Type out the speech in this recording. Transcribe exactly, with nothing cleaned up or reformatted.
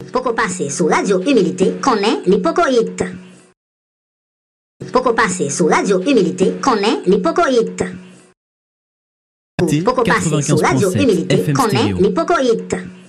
Poco passé sous Radio Humilité, connaît l'hypocoïte. Poco passé sous Radio Humilité, connaît l'hypocoïte. Poco passé sous Radio Humilité, connaît l'hypocoïte.